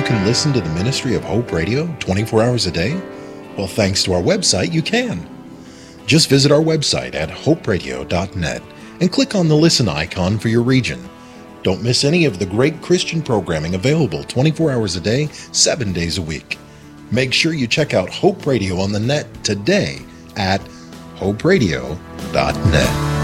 can listen to the ministry of Hope Radio 24 hours a day? Well, thanks to our website, you can. Just visit our website at hoperadio.net and click on the listen icon for your region. Don't miss any of the great Christian programming available 24 hours a day, 7 days a week. Make sure you check out Hope Radio on the net today at hoperadio.net.